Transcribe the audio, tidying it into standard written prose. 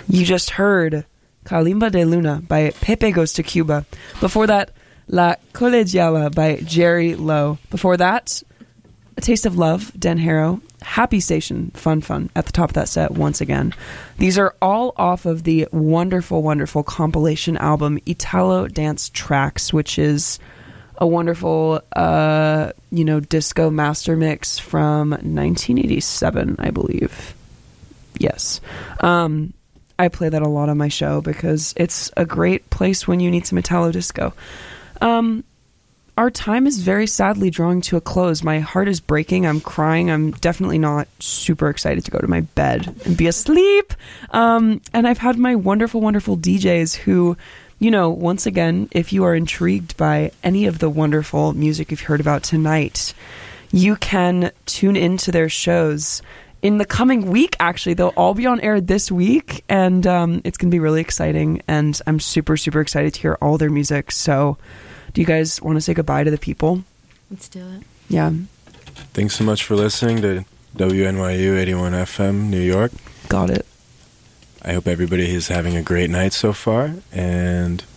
You just heard Kalimba de Luna by Pepe Goes to Cuba. Before that, La Colegiala by Jerry Lowe. Before that, A Taste of Love, Dan Harrow. Happy Station, Fun at the top of that set once again. These are all off of the wonderful, wonderful compilation album Italo Dance Tracks, which is a wonderful, disco master mix from 1987, I believe. Yes. I play that a lot on my show because it's a great place when you need some Italo disco. Our time is very sadly drawing to a close. My heart is breaking. I'm crying. I'm definitely not super excited to go to my bed and be asleep. And I've had my wonderful, wonderful DJs who, once again, if you are intrigued by any of the wonderful music you've heard about tonight, you can tune into their shows in the coming week. Actually, they'll all be on air this week, and it's going to be really exciting, and I'm super, super excited to hear all their music. So do you guys want to say goodbye to the people? Let's do it. Yeah. Thanks so much for listening to WNYU 81 FM, New York. Got it. I hope everybody is having a great night so far, and